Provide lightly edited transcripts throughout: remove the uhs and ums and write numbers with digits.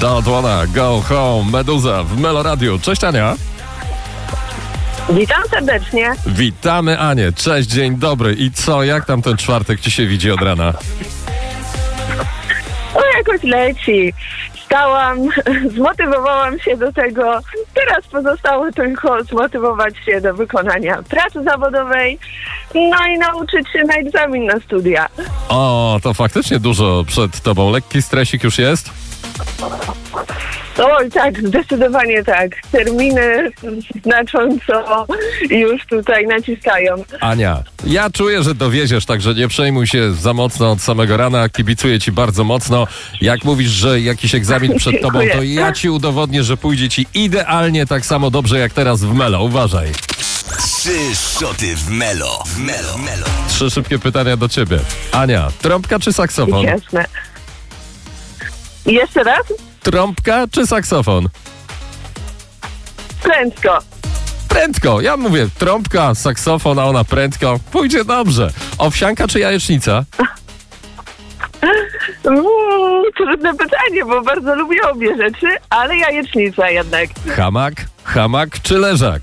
Don't wanna go home, Meduza w Melo Radio. Cześć Ania. Witam serdecznie. Witamy Anię. Cześć, dzień dobry. I co, jak tam ten czwartek ci się widzi od rana? O, jakoś leci. Wstałam, zmotywowałam się do tego. Teraz pozostało tylko zmotywować się do wykonania pracy zawodowej, no i nauczyć się na egzamin na studia. O, to faktycznie dużo przed tobą. Lekki stresik już jest? Oj, tak, zdecydowanie tak. Terminy znacząco już tutaj naciskają. Ania, ja czuję, że dowieziesz, także nie przejmuj się za mocno od samego rana. Kibicuję ci bardzo mocno. Jak mówisz, że jakiś egzamin przed tobą, to ja ci udowodnię, że pójdzie ci idealnie tak samo dobrze jak teraz w Melo. Uważaj. 3 szoty w Melo. W Melo. 3 szybkie pytania do ciebie. Ania, trąbka czy saksofon? Jasne. Jeszcze raz? Trąbka czy saksofon? Prędko. Prędko. Ja mówię trąbka, saksofon, a ona prędko. Pójdzie dobrze. Owsianka czy jajecznica? Trudne pytanie, bo bardzo lubię obie rzeczy, ale jajecznica jednak. Hamak czy leżak?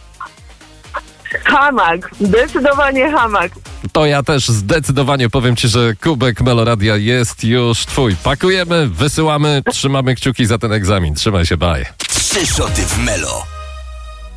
Hamak. Zdecydowanie hamak. To ja też zdecydowanie powiem ci, że kubek Meloradia jest już twój. Pakujemy, wysyłamy, trzymamy kciuki za ten egzamin. Trzymaj się, bye. 3 szoty w Melo.